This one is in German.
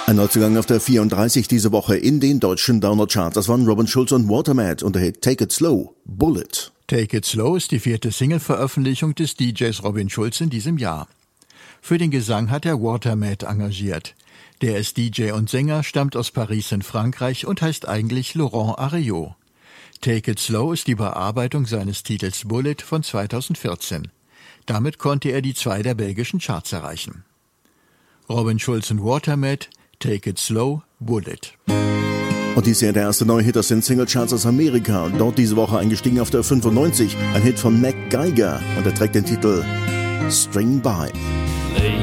Ein Neuzugang auf der 34 diese Woche in den deutschen Downer-Charts. Das waren Robin Schulz und Watermat und der Hit Take It Slow, Bullet. Take It Slow ist die 4. Single-Veröffentlichung des DJs Robin Schulz in diesem Jahr. Für den Gesang hat er Watermat engagiert. Der ist DJ und Sänger, stammt aus Paris in Frankreich und heißt eigentlich Laurent Arreault. Take It Slow ist die Bearbeitung seines Titels Bullet von 2014. Damit konnte er die 2 der belgischen Charts erreichen. Robin Schulz und Watermat, Take It Slow, Bullet. Und dies ist ja der erste neue Hit aus den Singlecharts aus Amerika. Und dort diese Woche eingestiegen auf der 95. Ein Hit von Mac Geiger. Und er trägt den Titel String By. Lay